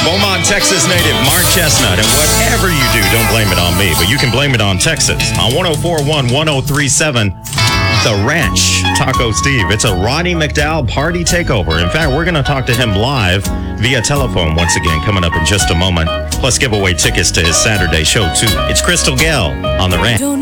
Beaumont, Texas native Mark Chestnut. And whatever you do, don't blame it on me, but you can blame it on Texas. On 104.1, 103.7, The Ranch, Taco Steve. It's a Roddy McDowell party takeover. In fact, we're going to talk to him live via telephone once again, coming up in just a moment. Plus, give away tickets to his Saturday show, too. It's Crystal Gale on The Ranch.